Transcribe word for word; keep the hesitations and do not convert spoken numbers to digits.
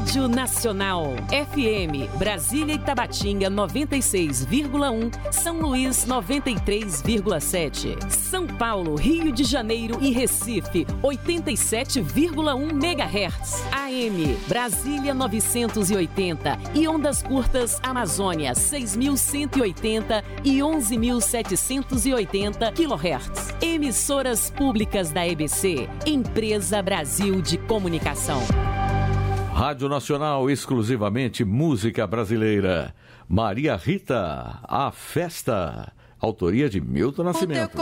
Rádio Nacional. F M, Brasília e Tabatinga noventa e seis vírgula um, São Luís noventa e três vírgula sete, São Paulo, Rio de Janeiro e Recife oitenta e sete vírgula um megahertz. A M, Brasília novecentos e oitenta e ondas curtas Amazônia seis mil cento e oitenta e onze mil setecentos e oitenta quilohertz. Emissoras públicas da E B C, Empresa Brasil de Comunicação. Rádio Nacional, exclusivamente música brasileira. Maria Rita, A Festa. Autoria de Milton Nascimento.